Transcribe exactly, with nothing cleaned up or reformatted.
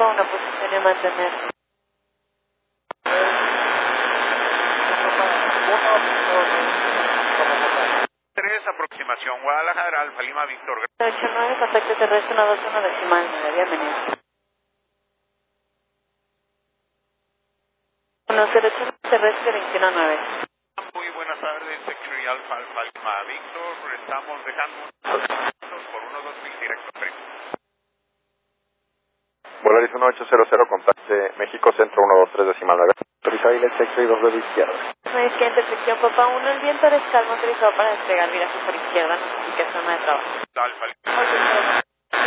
Papa uno, posición y mantener. tres, aproximación Guadalajara, Alfa Lima, Víctor. ocho nueve, contacto terrestre uno dos uno decimal nueve, bienvenido. uno cero ocho terrestre veintiuno nueve. Muy buenas tardes, Secretary Alfa Alfa Lima, Víctor. Estamos dejando por uno dos mil directo tres. Volaris uno ocho cero cero, contacte México Centro uno dos tres decimal nueve. Autorizado y Secretary dos de izquierda. nueve izquierda, intersección Papa uno, el viento es calmo, autorizado para despegar viraje por izquierda, notificación zona de trabajo. Alfa Lima.